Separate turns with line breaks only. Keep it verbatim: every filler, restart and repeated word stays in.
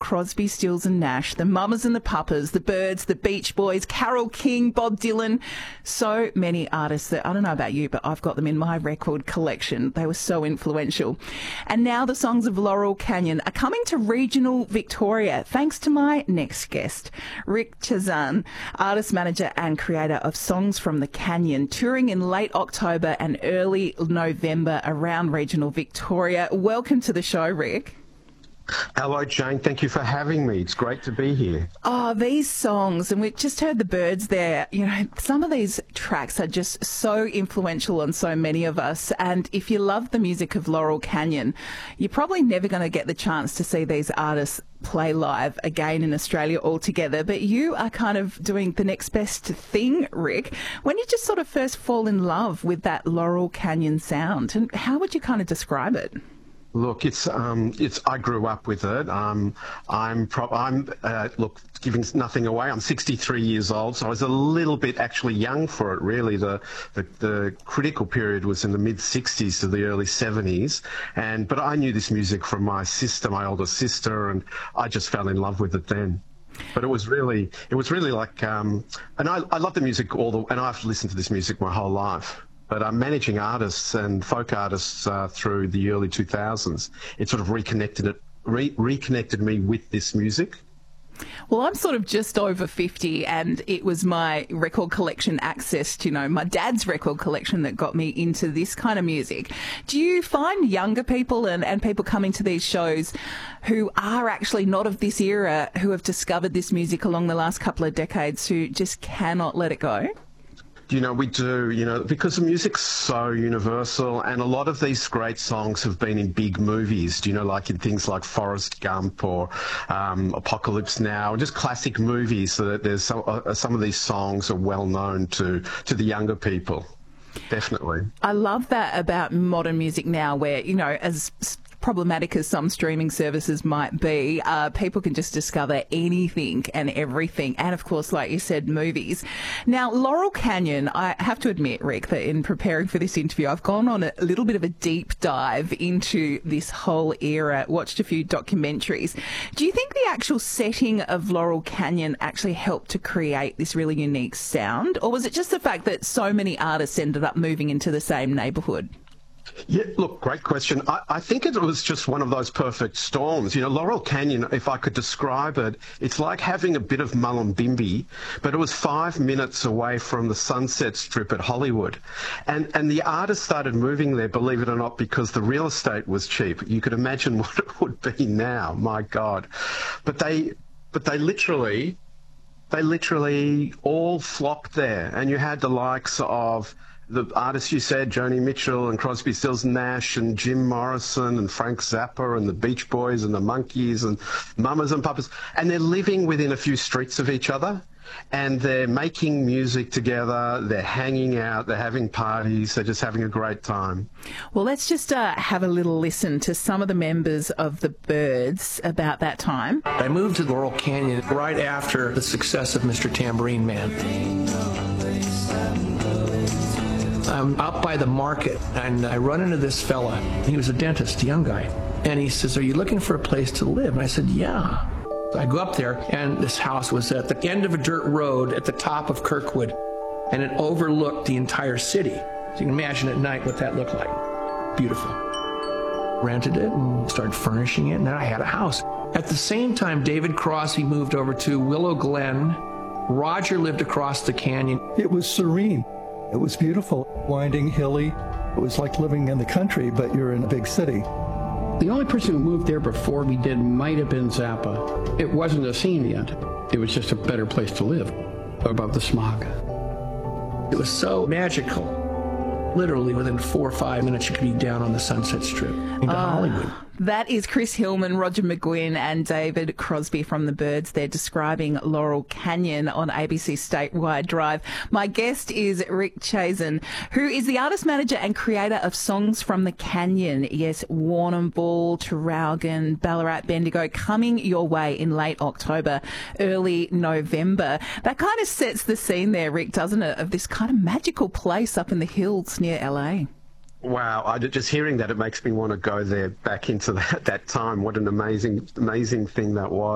Crosby, Stills and Nash, the Mamas and the Papas, the Byrds, the Beach Boys, Carole King, Bob Dylan. So many artists that, I don't know about you, but I've got them in my record collection. They were so influential. And now the songs of Laurel Canyon are coming to regional Victoria, thanks to my next guest, Rick Chazan, artist manager and creator of Songs from the Canyon, touring in late October and early November around regional Victoria. Welcome to the show, Rick.
Hello, Jane. Thank you for having me. It's great to be here.
Oh, these songs, and we just heard the Byrds there. You know, some of these tracks are just so influential on so many of us. And if you love the music of Laurel Canyon, you're probably never going to get the chance to see these artists play live again in Australia altogether. But you are kind of doing the next best thing, Rick. When you just sort of first fall in love with that Laurel Canyon sound, and how would you kind of describe it?
Look, it's um, it's. I grew up with it. Um, I'm pro- I'm uh, look, giving nothing away. I'm sixty-three years old, so I was a little bit actually young for it. Really, the the, the critical period was in the mid sixties to the early seventies, and but I knew this music from my sister, my older sister, and I just fell in love with it then. But it was really, it was really like, um, and I, I love the music all the, and I've listened to this music my whole life. But I'm managing artists and folk artists uh, through the early two thousands. It sort of reconnected it, re- reconnected me with this music.
Well, I'm sort of just over fifty, and it was my record collection access to, you know, my dad's record collection that got me into this kind of music. Do you find younger people and, and people coming to these shows who are actually not of this era, who have discovered this music along the last couple of decades, who just cannot let it go?
You know, we do, you know, because the music's so universal, and a lot of these great songs have been in big movies, you know, like in things like Forrest Gump or um, Apocalypse Now, just classic movies. So that there's some, uh, some of these songs are well known to, to the younger people. Definitely.
I love that about modern music now, where, you know, as problematic as some streaming services might be, uh, people can just discover anything and everything. And of course, like you said, movies. Now, Laurel Canyon, I have to admit, Rick, that in preparing for this interview, I've gone on a little bit of a deep dive into this whole era, watched a few documentaries. Do you think the actual setting of Laurel Canyon actually helped to create this really unique sound? Or was it just the fact that so many artists ended up moving into the same neighbourhood?
Yeah, look, great question. I, I think it was just one of those perfect storms. You know, Laurel Canyon, if I could describe it, it's like having a bit of Mullumbimby, but it was five minutes away from the Sunset Strip at Hollywood. And and the artists started moving there, believe it or not, because the real estate was cheap. You could imagine what it would be now, my God. But they, but they literally, they literally all flocked there. And you had the likes of the artists you said, Joni Mitchell and Crosby, Stills and Nash and Jim Morrison and Frank Zappa and the Beach Boys and the Monkees and Mamas and Papas. And they're living within a few streets of each other, and they're making music together, they're hanging out, they're having parties, they're just having a great time.
Well, let's just uh, have a little listen to some of the members of the Byrds about that time.
I moved to Laurel Canyon right after the success of Mister Tambourine Man. I'm out by the market, and I run into this fella. He was a dentist, a young guy. And he says, "Are you looking for a place to live?" And I said, "Yeah." I go up there, and this house was at the end of a dirt road at the top of Kirkwood, and it overlooked the entire city. So you can imagine at night what that looked like. Beautiful. Rented it and started furnishing it, and then I had a house. At the same time, David Crosby moved over to Willow Glen. Roger lived across the canyon.
It was serene. It was beautiful, winding, hilly. It was like living in the country, but you're in a big city.
The only person who moved there before we did might have been Zappa. It wasn't a scene yet. It was just a better place to live above the smog.
It was so magical. Literally within four or five minutes, you could be down on the Sunset Strip into uh, Hollywood.
That is Chris Hillman, Roger McGuinn and David Crosby from the Byrds. They're describing Laurel Canyon on A B C Statewide Drive. My guest is Rick Chazan, who is the artist manager and creator of Songs from the Canyon. Yes, Warrnambool, Traralgon, Ballarat, Bendigo, coming your way in late October, early November. That kind of sets the scene there, Rick, doesn't it, of this kind of magical place up in the hills near L A.
Wow, I, just hearing that, it makes me want to go there back into that, that time. What an amazing, amazing thing that was.